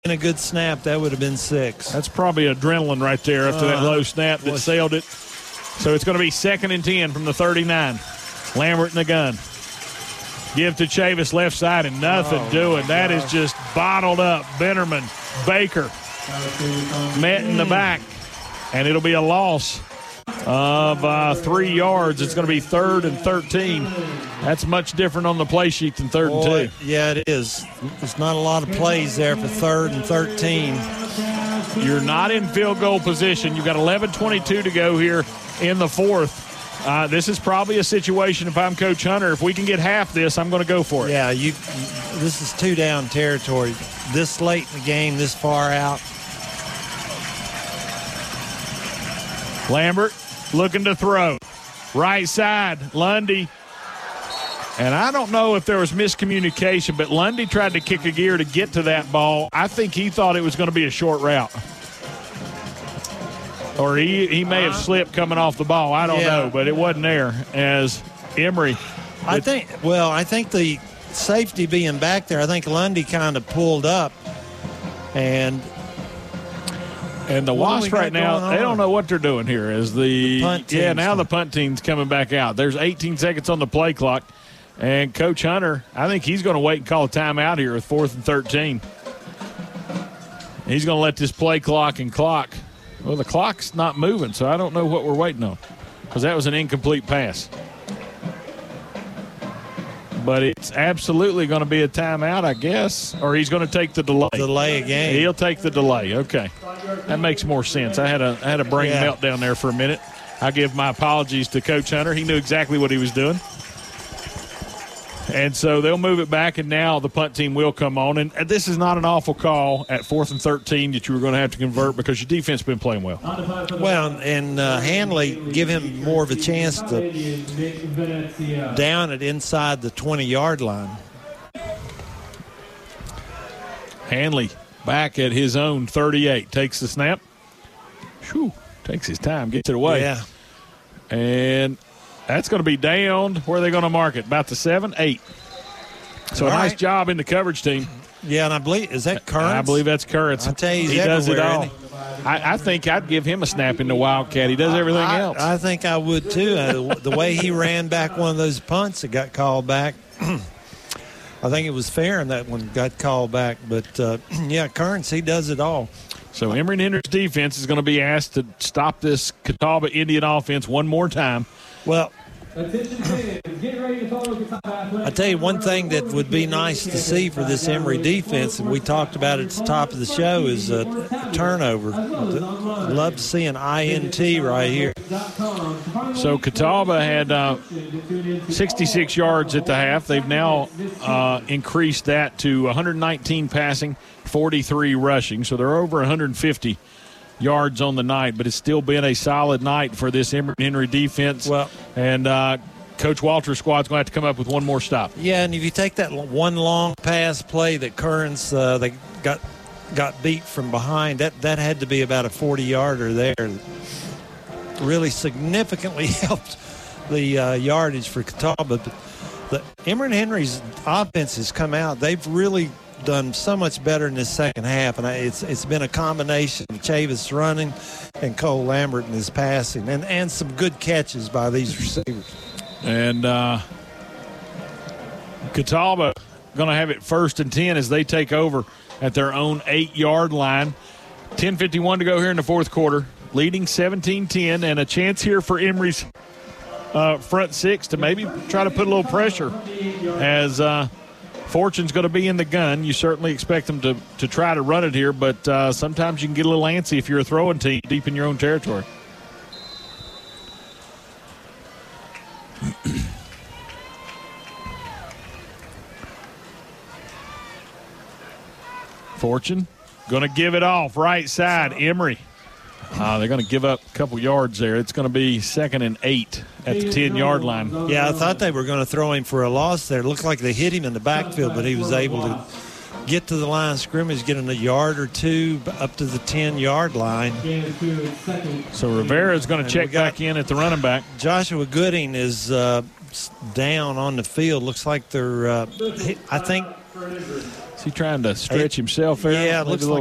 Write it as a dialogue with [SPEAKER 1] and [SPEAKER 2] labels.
[SPEAKER 1] been a good snap, that would have been 6.
[SPEAKER 2] That's probably adrenaline right there after that low snap that sailed it. So it's going to be 2nd and 10 from the 39. Lambert in the gun. Give to Chavis left side and nothing doing. That is just bottled up. Bennerman, Baker met in the back, and it'll be a loss of 3 yards. It's going to be 3rd and 13. That's much different on the play sheet than 3rd and 2.
[SPEAKER 1] Yeah, it is. There's not a lot of plays there for 3rd and 13.
[SPEAKER 2] You're not in field goal position. You've got 11:22 to go here in the 4th. This is probably a situation, if I'm Coach Hunter, if we can get half this, I'm going to go for it.
[SPEAKER 1] Yeah, this is 2-down territory. This late in the game, this far out.
[SPEAKER 2] Lambert looking to throw. Right side, Lundy. And I don't know if there was miscommunication, but Lundy tried to kick a gear to get to that ball. I think he thought it was going to be a short route. Or he may have slipped coming off the ball. I don't know, but it wasn't there as Emory.
[SPEAKER 1] I think the safety being back there, I think Lundy kind of pulled up. And
[SPEAKER 2] the Wasps right now, they don't know what they're doing here. As the punt the punt team's coming back out. There's 18 seconds on the play clock. And Coach Hunter, I think he's going to wait and call a timeout here with 4th and 13. He's going to let this play clock and clock. Well, the clock's not moving, so I don't know what we're waiting on because that was an incomplete pass. But it's absolutely going to be a timeout, I guess, or he's going to take the delay.
[SPEAKER 1] Delay again.
[SPEAKER 2] He'll take the delay. Okay, that makes more sense. I had a brain meltdown there for a minute. I give my apologies to Coach Hunter. He knew exactly what he was doing. And so they'll move it back, and now the punt team will come on. And this is not an awful call at 4th and 13 that you were going to have to convert because your defense has been playing well.
[SPEAKER 1] Well, and Hanley give him more of a chance to down it inside the 20-yard line.
[SPEAKER 2] Hanley back at his own 38. Takes the snap. Whew, takes his time, gets it away.
[SPEAKER 1] Yeah.
[SPEAKER 2] And that's going to be downed. Where are they going to mark it? About the 7, 8. So
[SPEAKER 1] all
[SPEAKER 2] a nice
[SPEAKER 1] right.
[SPEAKER 2] job in the coverage team.
[SPEAKER 1] Yeah, and I believe, is that Currents?
[SPEAKER 2] I believe that's Currents.
[SPEAKER 1] I tell you,
[SPEAKER 2] he does it all. I think I'd give him a snap in the Wildcat. He does everything else.
[SPEAKER 1] I think I would too. The way he ran back one of those punts that got called back, I think it was fair, and that one got called back. But, Currents, he does it all.
[SPEAKER 2] So Emory and Henry's defense is going to be asked to stop this Catawba Indian offense one more time.
[SPEAKER 1] Well, I tell you one thing that would be nice to see for this Emory defense, and we talked about it at the top of the show, is a turnover. I'd love to see an INT right here.
[SPEAKER 2] So Catawba had 66 yards at the half. They've now increased that to 119 passing, 43 rushing. So they're over 150 yards on the night, but it's still been a solid night for this Emory Henry defense.
[SPEAKER 1] Well,
[SPEAKER 2] and Coach Walter's squad's going to have to come up with one more stop.
[SPEAKER 1] Yeah, and if you take that one long pass play that Currents they got beat from behind, that had to be about a 40-yarder there. Really significantly helped the yardage for Catawba. But the Emory Henry's offense has come out. They've really done so much better in this second half, and it's been a combination of Chavis running and Cole Lambert in his passing, and some good catches by these receivers.
[SPEAKER 2] And Catawba going to have it 1st and 10 as they take over at their own 8-yard line. 10:51 to go here in the 4th quarter, leading 17-10, and a chance here for Emory's front 6 to maybe try to put a little pressure as Fortune's going to be in the gun. You certainly expect them to try to run it here, but sometimes you can get a little antsy if you're a throwing team deep in your own territory. Fortune going to give it off right side. Emory. They're going to give up a couple yards there. It's going to be 2nd and 8 at the 10-yard line.
[SPEAKER 1] Yeah, I thought they were going to throw him for a loss there. It looked like they hit him in the backfield, but he was able to get to the line of scrimmage, getting a yard or two up to the 10-yard line.
[SPEAKER 2] So Rivera is going to check back in at the running back.
[SPEAKER 1] Joshua Gooding is down on the field. Looks like they're, I think
[SPEAKER 2] Is he trying to stretch himself there?
[SPEAKER 1] Yeah, it
[SPEAKER 2] Maybe
[SPEAKER 1] looks
[SPEAKER 2] a little